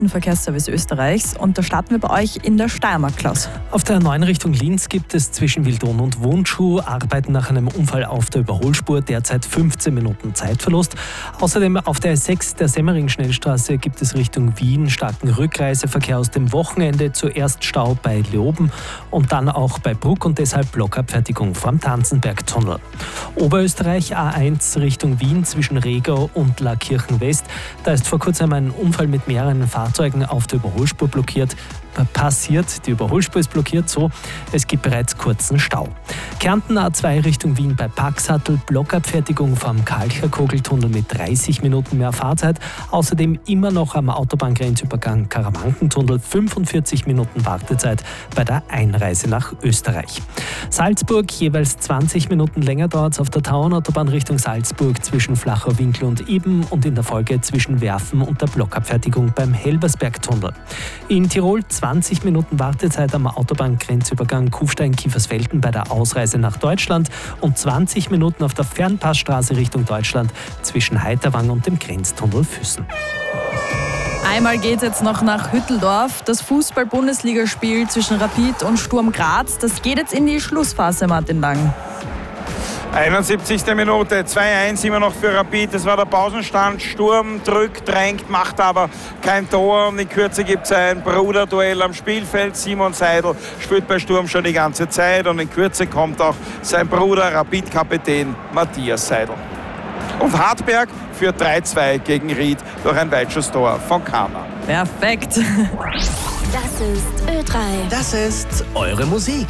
Verkehrsservice Österreichs und da starten wir bei euch in der Steiermark, Klaus. Auf der A9 Richtung Linz gibt es zwischen Wildon und Wundschuh Arbeiten nach einem Unfall auf der Überholspur, derzeit 15 Minuten Zeitverlust. Außerdem auf der A6 der Semmering-Schnellstraße gibt es Richtung Wien starken Rückreiseverkehr aus dem Wochenende, zuerst Stau bei Leoben und dann auch bei Bruck und deshalb Blockabfertigung vom Tanzenbergtunnel. Oberösterreich A1 Richtung Wien zwischen Regau und Laakirchen West, da ist vor kurzem ein Unfall mit mehreren Fahrzeugen auf der Überholspur passiert. Die Überholspur ist blockiert, so es gibt bereits kurzen Stau. Kärnten A2 Richtung Wien bei Paxattel, Blockabfertigung vom Kalcher-Kogeltunnel mit 30 Minuten mehr Fahrzeit. Außerdem immer noch am Autobahngrenzübergang Karawankentunnel 45 Minuten Wartezeit bei der Einreise nach Österreich. Salzburg jeweils 20 Minuten länger dauert es auf der Tauernautobahn Richtung Salzburg zwischen Flachau-Winkel und Iben und in der Folge zwischen Werfen und der Blockabfertigung beim Helbersbergtunnel. In Tirol 20 Minuten Wartezeit am Autobahngrenzübergang Kufstein-Kiefersfelden bei der Ausreise nach Deutschland und 20 Minuten auf der Fernpassstraße Richtung Deutschland zwischen Heiterwang und dem Grenztunnel Füssen. Einmal geht es jetzt noch nach Hütteldorf. Das Fußball-Bundesligaspiel zwischen Rapid und Sturm Graz, das geht jetzt in die Schlussphase, Martin Lang. 71. Minute, 2-1 immer noch für Rapid. Das war der Pausenstand. Sturm drückt, drängt, macht aber kein Tor. Und in Kürze gibt es ein Bruderduell am Spielfeld. Simon Seidel spielt bei Sturm schon die ganze Zeit. Und in Kürze kommt auch sein Bruder, Rapid-Kapitän Matthias Seidel. Und Hartberg führt 3-2 gegen Ried durch ein Weitschusstor von Kramer. Perfekt. Das ist Ö3. Das ist eure Musik.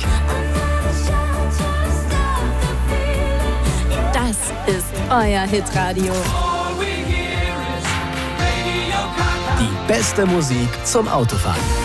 Das ist euer Hitradio. Die beste Musik zum Autofahren.